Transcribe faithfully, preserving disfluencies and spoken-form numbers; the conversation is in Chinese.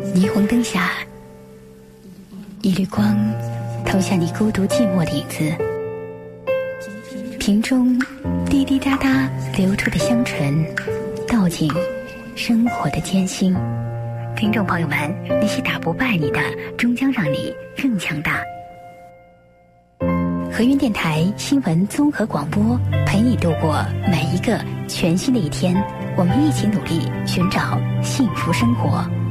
霓虹灯下，一缕光投下你孤独寂寞的影子，瓶中滴滴答答流出的香醇，道尽生活的艰辛。听众朋友们，那些打不败你的，终将让你更强大。和云电台新闻综合广播，陪你度过每一个全新的一天。我们一起努力，寻找幸福生活。